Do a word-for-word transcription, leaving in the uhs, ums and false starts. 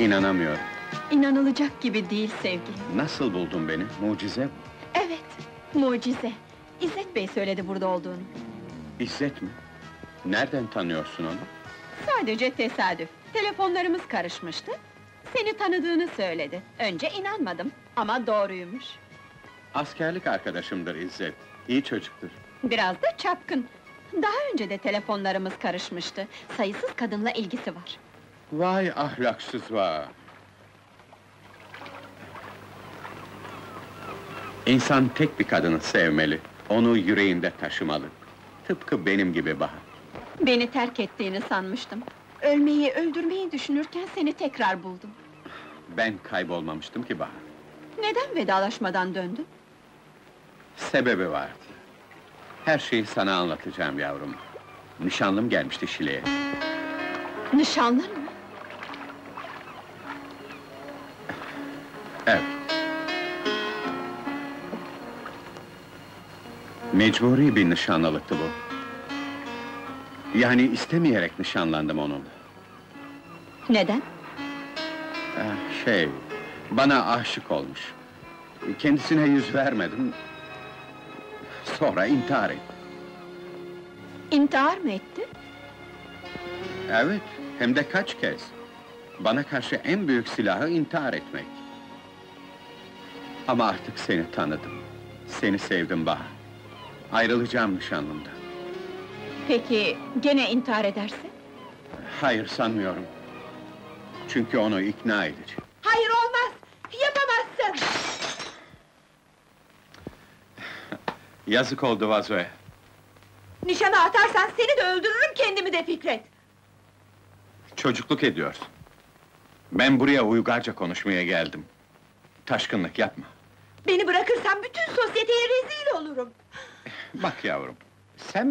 İnanamıyorum. İnanılacak gibi değil sevgilim. Nasıl buldun beni? Mucize bu. Evet, mucize. İzzet Bey söyledi burada olduğunu. İzzet mi? Nereden tanıyorsun onu? Sadece tesadüf. Telefonlarımız karışmıştı. Seni tanıdığını söyledi. Önce inanmadım ama doğruymuş. Askerlik arkadaşımdır İzzet. İyi çocuktur. Biraz da çapkın. Daha önce de telefonlarımız karışmıştı. Sayısız kadınla ilgisi var. Vay ahlaksız vay! İnsan tek bir kadını sevmeli. Onu yüreğinde taşımalı. Tıpkı benim gibi Bahar. Beni terk ettiğini sanmıştım. Ölmeyi, öldürmeyi düşünürken seni tekrar buldum. Ben kaybolmamıştım ki Bahar. Neden vedalaşmadan döndün? Sebebi vardı. Her şeyi sana anlatacağım yavrum. Nişanlım gelmişti Şile'ye. Nişanlın mı? Evet. Mecburi bir nişanlılıktı bu. Yani istemeyerek nişanlandım onunla. Neden? Eh, Şey, bana aşık olmuş. Kendisine yüz vermedim. Sonra intihar etti. İntihar mı etti? Evet, hem de kaç kez. Bana karşı en büyük silahı intihar etmek. Ama artık seni tanıdım. Seni sevdim Bahar. Ayrılacağım nişanlımdan. Peki, gene intihar ederse? Hayır, sanmıyorum. Çünkü onu ikna edeceğim. Hayır, olmaz! Yapamazsın! Yazık oldu vazoya. Nişana atarsan seni de öldürürüm, kendimi de Fikret! Çocukluk ediyorsun. Ben buraya uygarca konuşmaya geldim. Taşkınlık yapma. Beni bırakırsan bütün sosyeteye rezil olurum! Bak yavrum, sen